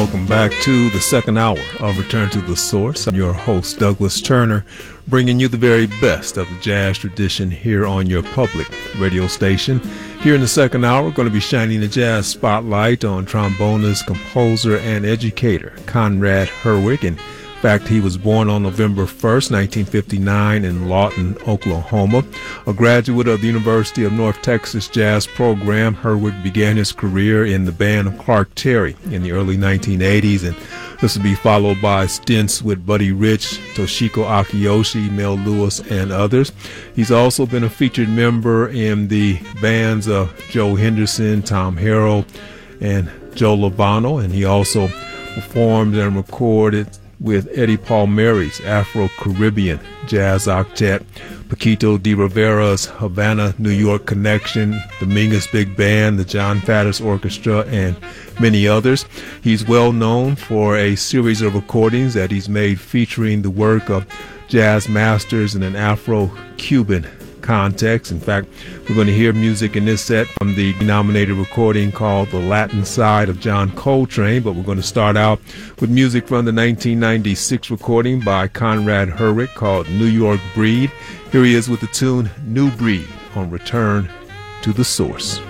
Welcome back to the second hour of Return to the Source. I'm your host, Douglas Turner, bringing you the very best of the jazz tradition here on your public radio station. Here in the second hour, we're going to be shining the jazz spotlight on trombonist, composer, and educator Conrad Herwig. In fact, he was born on November 1st, 1959 in Lawton, Oklahoma. A graduate of the University of North Texas Jazz Program, Herwig began his career in the band of Clark Terry in the early 1980s, and this will be followed by stints with Buddy Rich, Toshiko Akiyoshi, Mel Lewis, and others. He's also been a featured member in the bands of Joe Henderson, Tom Harrell, and Joe Lovano, and he also performed and recorded with Eddie Palmieri's Afro-Caribbean Jazz Octet, Paquito de Rivera's Havana, New York Connection, the Mingus Big Band, the John Faddis Orchestra, and many others. He's well known for a series of recordings that he's made featuring the work of jazz masters in an Afro-Cuban context. In fact, we're going to hear music in this set from the nominated recording called The Latin Side of John Coltrane, but we're going to start out with music from the 1996 recording by Conrad Herwig called New York Breed. Here he is with the tune New Breed on Return to the Source.